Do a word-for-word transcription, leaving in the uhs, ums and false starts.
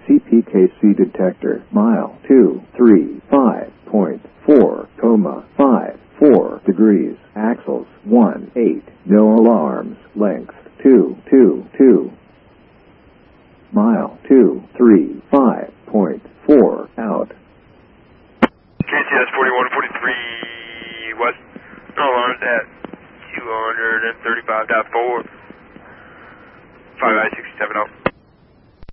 C P K C detector. Mile two three five point four, comma five four degrees. Axles one eight. No alarms. Length two two two. Mile two three five point four out. K C S forty-one forty-three west. No alarms at two thirty-five point four. five I sixty-seven out.